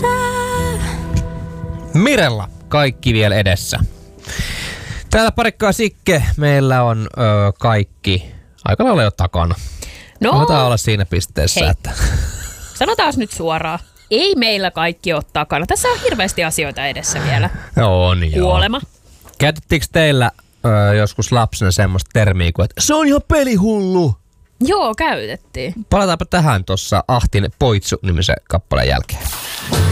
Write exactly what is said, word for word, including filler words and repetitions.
Mirella, kaikki vielä edessä. Täällä parikkaa Sikke, meillä on ö, kaikki aika lailla jo takana. No, Aletaan olla siinä pisteessä, hei. että... Sanotaan nyt suoraan. Ei meillä kaikki ole takana. Tässä on hirveästi asioita edessä vielä. On joo. Kuolema. Käytettiinkö teillä ö, joskus lapsena semmoista termiä kuin, että se on ihan pelihullu? Joo, käytettiin. Palataanpa tähän tuossa Ahtin Poitsu-nimisen kappaleen jälkeen.